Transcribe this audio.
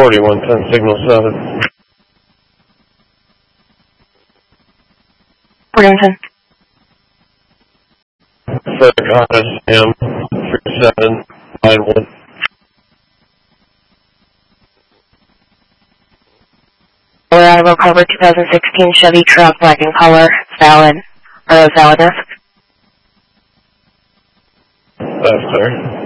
40, 110, signal 7. Burlington. Fergus M. 3791. Colorado Cover 2016 Chevy truck, black in color, valid. Valid. That's clear.